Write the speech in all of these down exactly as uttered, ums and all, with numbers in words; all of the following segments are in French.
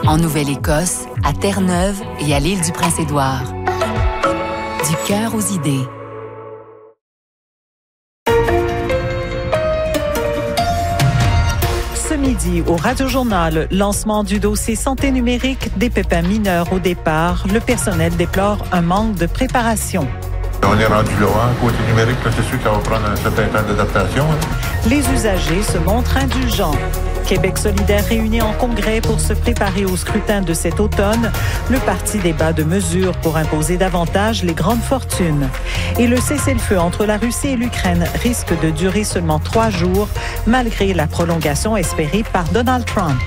En Nouvelle-Écosse, à Terre-Neuve et à l'île du Prince-Édouard. Du cœur aux idées. Ce midi, au Radio-Journal, lancement du dossier santé numérique, des pépins mineurs au départ. Le personnel déplore un manque de préparation. On est rendu loin. Côté numérique, là, c'est sûr que ça va prendre un certain temps d'adaptation. Hein. Les usagers se montrent indulgents. Québec solidaire réuni en congrès pour se préparer au scrutin de cet automne. Le parti débat de mesures pour imposer davantage les grandes fortunes. Et le cessez-le-feu entre la Russie et l'Ukraine risque de durer seulement trois jours, malgré la prolongation espérée par Donald Trump.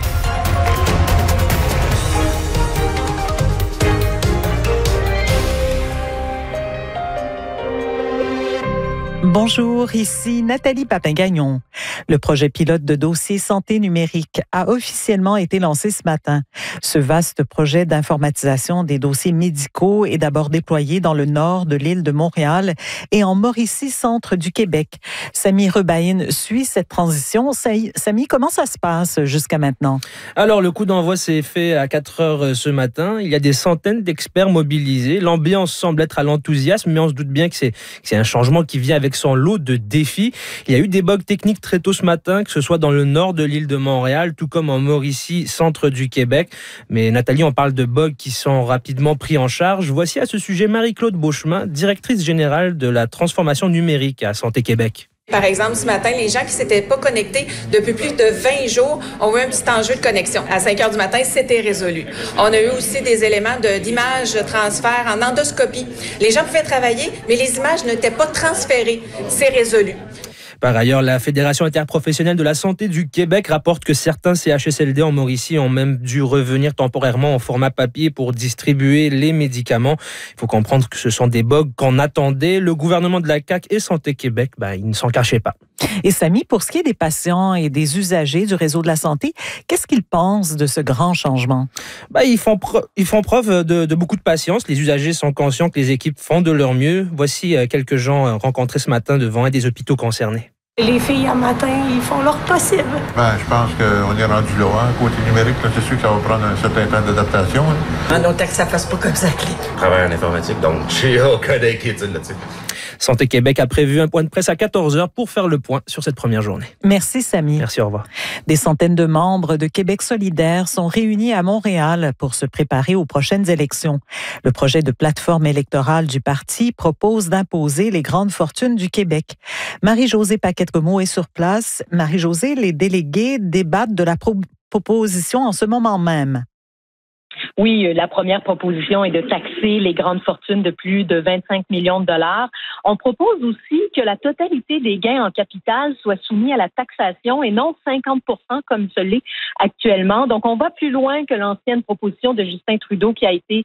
Bonjour, ici Nathalie Papin-Gagnon. Le projet pilote de dossier santé numérique a officiellement été lancé ce matin. Ce vaste projet d'informatisation des dossiers médicaux est d'abord déployé dans le nord de l'île de Montréal et en Mauricie, centre du Québec. Samy Rebaïne suit cette transition. Samy, comment ça se passe jusqu'à maintenant? Alors, le coup d'envoi s'est fait à quatre heures ce matin. Il y a des centaines d'experts mobilisés. L'ambiance semble être à l'enthousiasme, mais on se doute bien que c'est, que c'est un changement qui vient avec son lot de défis. Il y a eu des bugs techniques très tôt ce matin, que ce soit dans le nord de l'île de Montréal, tout comme en Mauricie, centre du Québec. Mais Nathalie, on parle de bugs qui sont rapidement pris en charge. Voici à ce sujet Marie-Claude Beauchemin, directrice générale de la transformation numérique à Santé Québec. Par exemple, ce matin, les gens qui s'étaient pas connectés depuis plus de vingt jours ont eu un petit enjeu de connexion. À cinq heures du matin, c'était résolu. On a eu aussi des éléments de, d'images de transfert en endoscopie. Les gens pouvaient travailler, mais les images n'étaient pas transférées. C'est résolu. Par ailleurs, la Fédération interprofessionnelle de la santé du Québec rapporte que certains C H S L D en Mauricie ont même dû revenir temporairement en format papier pour distribuer les médicaments. Il faut comprendre que ce sont des bugs qu'on attendait. Le gouvernement de la C A Q et Santé Québec, ben, ils ne s'en cachaient pas. Et Samy, pour ce qui est des patients et des usagers du réseau de la santé, qu'est-ce qu'ils pensent de ce grand changement? Ben, ils, font pre- ils font preuve de, de beaucoup de patience. Les usagers sont conscients que les équipes font de leur mieux. Voici quelques gens rencontrés ce matin devant un des hôpitaux concernés. Les filles, un matin, ils font leur possible. Ben, je pense qu'on est rendu loin. Côté numérique, là, c'est sûr que ça va prendre un certain temps d'adaptation. Hein. En autant que ça fasse pas comme ça, clé. Je travaille en informatique, donc j'ai aucune inquiétude là-dessus. Santé Québec a prévu un point de presse à quatorze heures pour faire le point sur cette première journée. Merci, Samy. Merci, au revoir. Des centaines de membres de Québec solidaire sont réunis à Montréal pour se préparer aux prochaines élections. Le projet de plateforme électorale du parti propose d'imposer les grandes fortunes du Québec. Marie-Josée Paquette-Comeau est sur place. Marie-Josée, les délégués débattent de la pro- proposition en ce moment même. Oui, la première proposition est de taxer les grandes fortunes de plus de vingt-cinq millions de dollars. On propose aussi que la totalité des gains en capital soit soumis à la taxation et non cinquante pour cent comme ce l'est actuellement. Donc, on va plus loin que l'ancienne proposition de Justin Trudeau qui a été